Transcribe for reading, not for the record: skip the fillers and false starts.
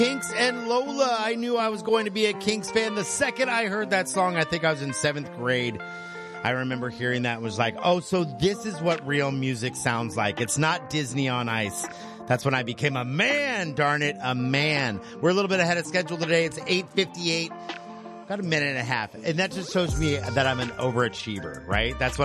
Kinks and Lola. I knew I was going to be a Kinks fan the second I heard that song. I think I was in 7th grade. I remember hearing that and was like, oh, so this is what real music sounds like. It's not Disney on Ice. That's when I became a man, darn it, a man. We're a little bit ahead of schedule today. It's 8:58. Got a minute and a half. And that just shows me that I'm an overachiever, right? That's what